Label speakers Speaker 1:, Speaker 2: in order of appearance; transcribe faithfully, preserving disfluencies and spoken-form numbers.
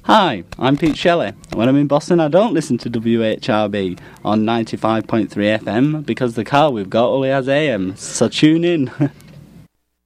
Speaker 1: Hi, I'm Pete Shelley. When I'm in Boston, I don't listen to W H R B on ninety-five point three F M because the car we've got only has A M, so tune in.